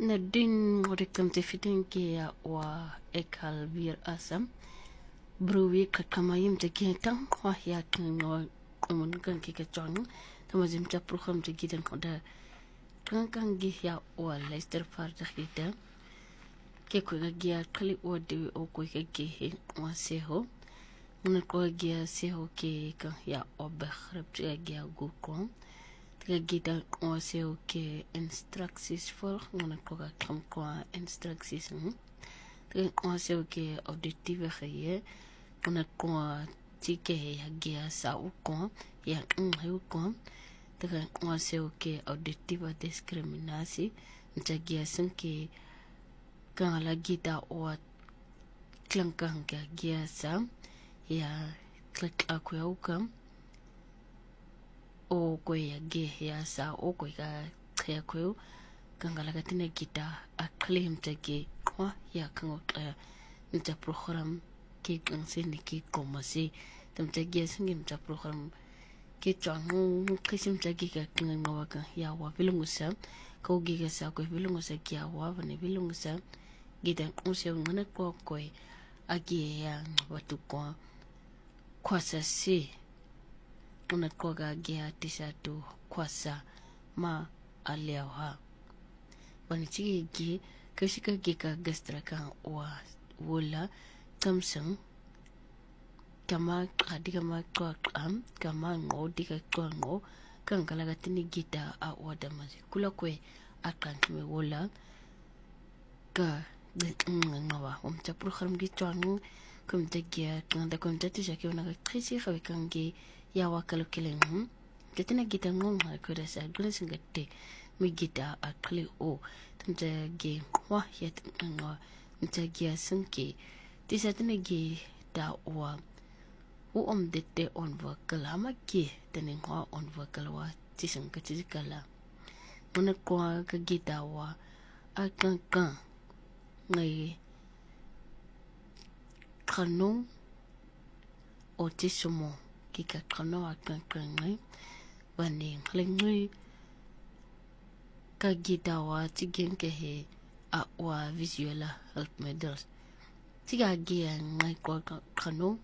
Nadine rikam te fitin ke wa ekal bir asam bruwi kamayim te kitang wa ya no komun kan ke chong tamazim ta program te gidan koda kan gi ya wa Leicester far ta kita ke ko ga kali o de o ko ke ge wa seho mun ko ga seho ke kan ya o bakhrab te ga gu ko kita o ke instructions for mun ko ga kam ko instructions o ke objective ye mun ko tike ya gia sa u ko ya u ko o ke objective discriminasi nta gia san ke kan la gita o klankan ga gia sa ya click akwa u kam o ko ya ge ya sa o ko ga kaya ko kangala gatina kita a claim take kwa ya kan o nta program ke kan sen ke komasi tam ta ge sen nta program ke chang kisim ta ge ka kan ngawa kan ya wa bilungusa ko ge ga sa ko bilungusa ke ya wa bane bilungusa gidan unse ngana ko ko agi ya watu ko kwasa si una koga gia tisatu kwasa ma alewa wani chigi gi kashika gika gastra kan wa wula tamsang kama adiga ma kwa kama ngo diga kwa ngo kan kalaga tini gita a wada mazi kula kwe akan kime wula ka ngawa umta program gitu anu kumta gia kanda kumta tisha kiwa naga krisi kawe kangi ya wakalo kileng tetina gita ngong ha ko da sa gres ngate mi gita akli o tanta ge wa ya ngo nta ge sanki tisa tena ge da wa u dette on vocal ama ge tena ngo on vocal wa tisang ka tisikala mona ko ka gita wa akan ngai kano o tisumo kika kano akan ngai wani ngai ka gita wa tigen ke he a wa visual help medals tiga gi ngai ko kano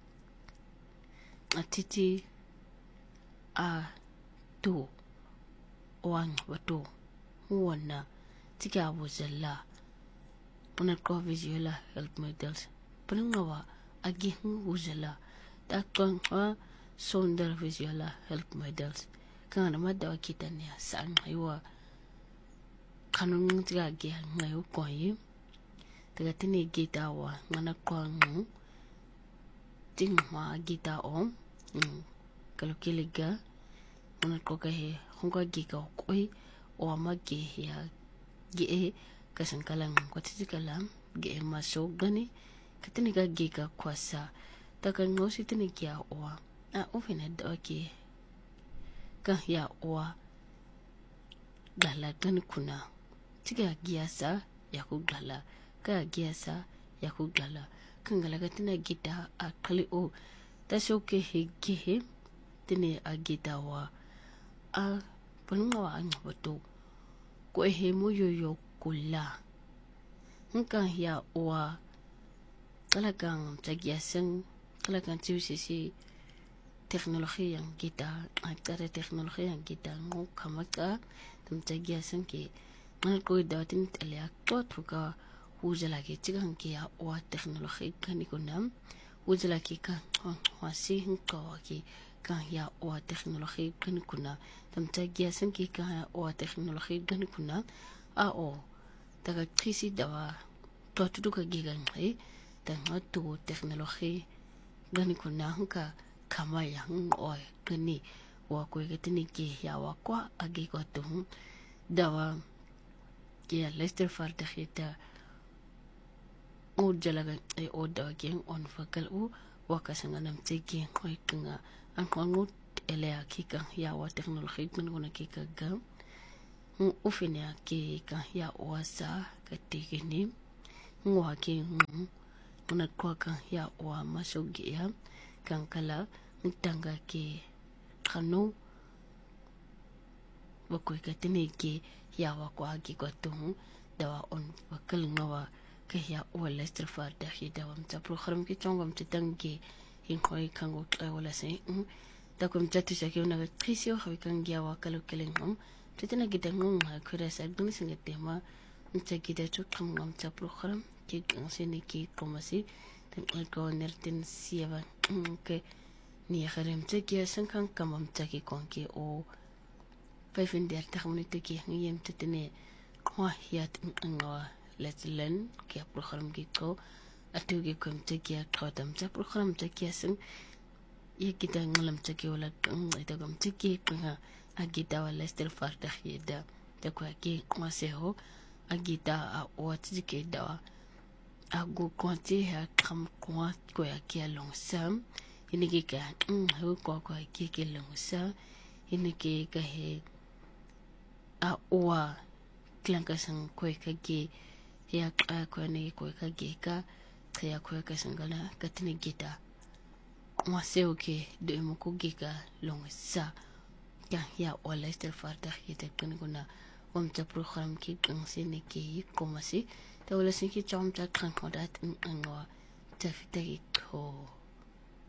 atiti a tu wan wato wana tiga wuzalla una ko visual help medals pengawa agi wuzalla takon ha sondar visual help medals kan ma da kita ne san aiwa kanun tiga ge ngai ko yi daga tini gita wa ngana ko ngu ting ma gita o kalau kiliga ngana ko ga he honga giga ko o ma ge ya ge kasan kalang ko tikalam ge maso gani katini ga giga kwasa daga ngosi tini kia oa a ofina doki kan ya oa gala gani kuna tiga giasa ya ku gala ka giasa ya ku gala kan gala gatina gita a kali o ta shoke he gehe tini a gita wa a panunga wa anya bato ko he mo yo kula nkan ya oa kala kan tagiasen kala kan sisi teknologi yang kita ada teknologi yang kita mau kamaka temtagia sanki ngal ko datin taliak tot fuka hujala ke cigan ke ya wa teknologi kan ikunam hujala ke ka wasi ko ke kan ya wa teknologi kan kuna temtagia sanki ka ya wa teknologi kan kuna a o daga krisi dawa to tuduka gigan ai dan tu teknologi gani kuna hanka kama yang oi gani wa ko getini ke ya wa kwa agi ko tu dawa ke Leicester far ta khita o jalaga e o da ke on fakal u wa ka sanga nam teki ko kinga an ko ngut ele akika ya wa teknologi men gona ke ka ga u fina ke ka ya wa sa ka tekini ngwa ke una kwa kan ya wa masogi ya kan kala ntanga ke kano bako ikatene ke ya wa kwa ki ko tu dawa on bakal ngawa kaya wala strafar da hi dawa mta program ki chonga mta tangi in koi kango wala se da kom jatu sa ki una trisio hawi kangia wa kalu kelengom tetena kita ngong ha kura sa dumi singa tema mta kita chok kam mta program ki sini ki komasi dan ko nerten sieva ke ni kharem mta ki sankan kam mta ki konki o 35 minuten ki ngiem tetene kwa hiat ngawa let's learn ki program ki ko atu ki kom mta ki kodam mta program mta ki sing ye kita ngalam mta ki wala ita kom mta ki nga agita wala stel farta hida ta kwa ki kwa seho agita a wat ki dawa agu konti ha kam kwa ya ki long sam ini ki ka ho kwa ki long sam ini ki ka he a oa klanka sang kwe ka ge ya kwa ne kwe ka ge ka ya kwe ka sangala katini gita mwase oke de mo ko ge ka long sa ya wala stel farta hita kuna ta program ki sini ki komasi ta wala sin ki chom ta kan kodat ngwa ta fita ko